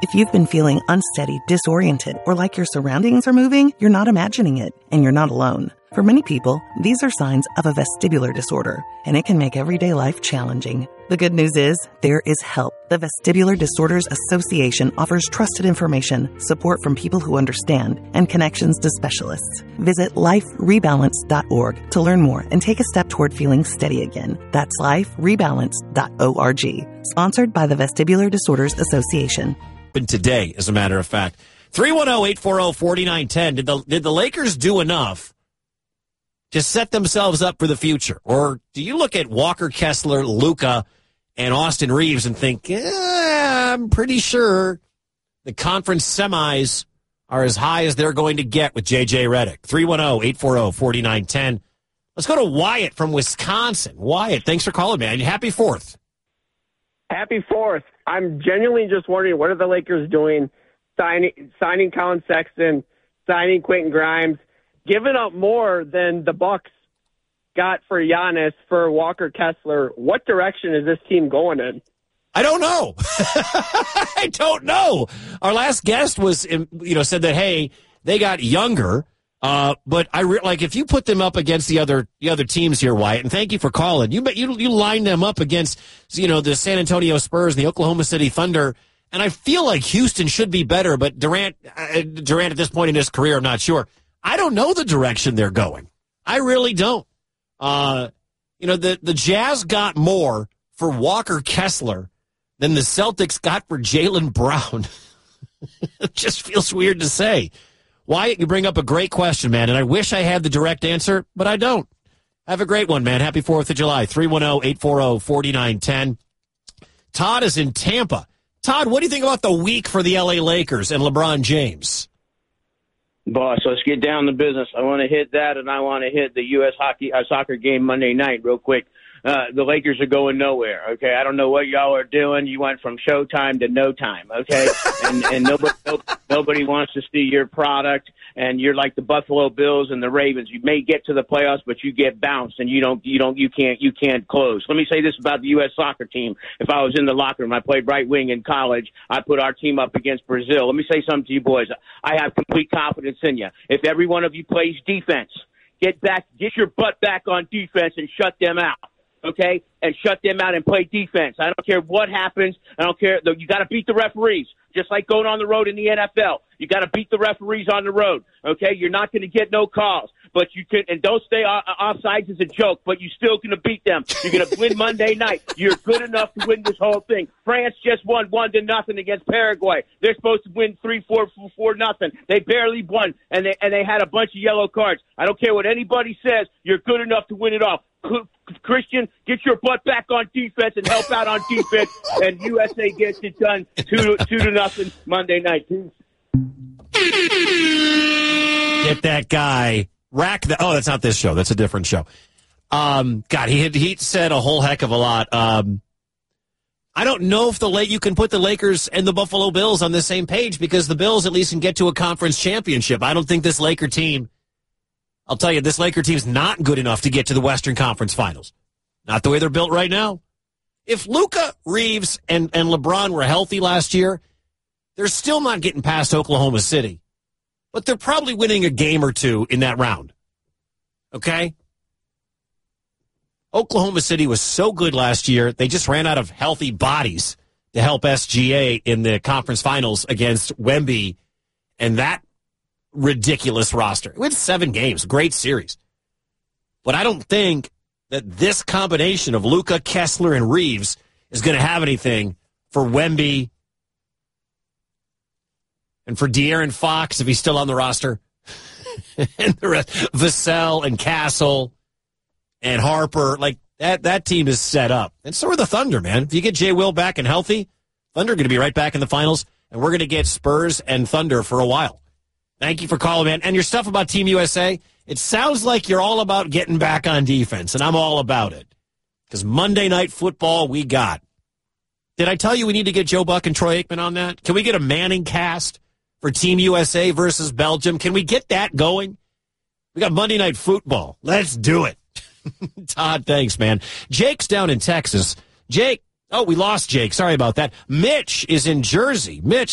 If you've been feeling unsteady, disoriented, or like your surroundings are moving, you're not imagining it, and you're not alone. For many people, these are signs of a vestibular disorder, and it can make everyday life challenging. The good news is, there is help. The Vestibular Disorders Association offers trusted information, support from people who understand, and connections to specialists. Visit liferebalance.org to learn more and take a step toward feeling steady again. That's liferebalance.org. Sponsored by the Vestibular Disorders Association. Today, as a matter of fact. 310-840-4910. Did the Lakers do enough to set themselves up for the future? Or do you look at Walker Kessler, Luka, and Austin Reeves and think, I'm pretty sure the conference semis are as high as they're going to get with J.J. Redick? 310-840-4910. Let's go to Wyatt from Wisconsin. Wyatt, thanks for calling, man. Happy 4th. Happy 4th. I'm genuinely just wondering, what are the Lakers doing? Signing Colin Sexton, signing Quentin Grimes, giving up more than the Bucks got for Giannis, for Walker Kessler. What direction is this team going in? I don't know. I don't know. Our last guest was, said that, hey, they got younger. But if you put them up against the other teams here, Wyatt, and thank you for calling. You line them up against, the San Antonio Spurs and the Oklahoma City Thunder, and I feel like Houston should be better, but Durant at this point in his career, I'm not sure. I don't know the direction they're going. I really don't. The Jazz got more for Walker Kessler than the Celtics got for Jaylen Brown. It just feels weird to say. Wyatt, you bring up a great question, man, and I wish I had the direct answer, but I don't. Have a great one, man. Happy 4th of July. 310-840-4910. Todd is in Tampa. Todd, what do you think about the week for the L.A. Lakers and LeBron James? Boss, let's get down to business. I want to hit that, and I want to hit the U.S. soccer game Monday night real quick. The Lakers are going nowhere, okay? I don't know what y'all are doing. You went from showtime to no time, okay? and nobody wants to see your product, and you're like the Buffalo Bills and the Ravens. You may get to the playoffs, but you get bounced, and you can't close. Let me say this about the U.S. soccer team. If I was in the locker room, I played right wing in college. I put our team up against Brazil. Let me say something to you boys. I have complete confidence in you. If every one of you plays defense, get your butt back on defense and shut them out. Okay, and shut them out and play defense. I don't care what happens. I don't care. You got to beat the referees, just like going on the road in the NFL. You got to beat the referees on the road. Okay, you're not going to get no calls, but you can. And don't stay offsides is a joke, but you're still going to beat them. You're going to win Monday night. You're good enough to win this whole thing. France just won 1-0 against Paraguay. They're supposed to win 3-4-4-0. They barely won, and they had a bunch of yellow cards. I don't care what anybody says. You're good enough to win it all. Christian, get your butt back on defense and help out on defense, and USA gets it done 2-0 Monday night. Get that guy. Oh, that's not this show. That's a different show. God, he said a whole heck of a lot. I don't know if you can put the Lakers and the Buffalo Bills on the same page, because the Bills at least can get to a conference championship. I don't think this Laker team. I'll tell you, this Laker team's not good enough to get to the Western Conference Finals. Not the way they're built right now. If Luka, Reeves, and LeBron were healthy last year, they're still not getting past Oklahoma City. But they're probably winning a game or two in that round. Okay? Oklahoma City was so good last year, they just ran out of healthy bodies to help SGA in the conference finals against Wemby. And that ridiculous roster. We had 7 games. Great series. But I don't think that this combination of Luka, Kessler, and Reeves is going to have anything for Wemby and for De'Aaron Fox, if he's still on the roster, and the rest, Vassell and Castle and Harper. Like, that team is set up. And so are the Thunder, man. If you get Jay Will back and healthy, Thunder are going to be right back in the finals, and we're going to get Spurs and Thunder for a while. Thank you for calling, man. And your stuff about Team USA, it sounds like you're all about getting back on defense, and I'm all about it. Because Monday Night Football, we got. Did I tell you we need to get Joe Buck and Troy Aikman on that? Can we get a Manning cast for Team USA versus Belgium? Can we get that going? We got Monday Night Football. Let's do it. Todd, thanks, man. Jake's down in Texas. Jake, we lost Jake. Sorry about that. Mitch is in Jersey. Mitch.